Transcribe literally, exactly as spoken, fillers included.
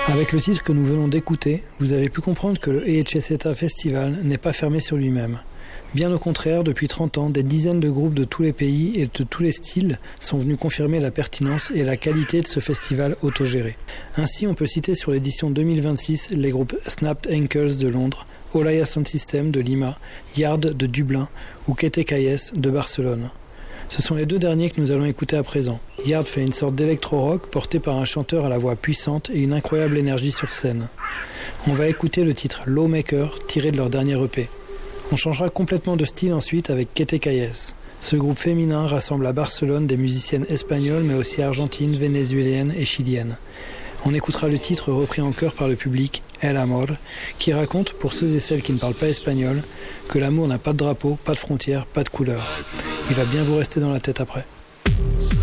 Avec le titre que nous venons d'écouter, vous avez pu comprendre que le Ehechezeta Festival n'est pas fermé sur lui-même. Bien au contraire, depuis trente ans, des dizaines de groupes de tous les pays et de tous les styles sont venus confirmer la pertinence et la qualité de ce festival autogéré. Ainsi, on peut citer sur l'édition deux mille vingt-six les groupes Snapped Ankles de Londres, Olaya Sound System de Lima, Yard de Dublin ou Kete Kayes de Barcelone. Ce sont les deux derniers que nous allons écouter à présent. Yard fait une sorte d'électro-rock porté par un chanteur à la voix puissante et une incroyable énergie sur scène. On va écouter le titre Lawmaker tiré de leur dernier E P. On changera complètement de style ensuite avec Kete Kayes. Ce groupe féminin rassemble à Barcelone des musiciennes espagnoles mais aussi argentines, vénézuéliennes et chiliennes. On écoutera le titre repris en chœur par le public, El Amor, qui raconte, pour ceux et celles qui ne parlent pas espagnol, que l'amour n'a pas de drapeau, pas de frontières, pas de couleur. Il va bien vous rester dans la tête après.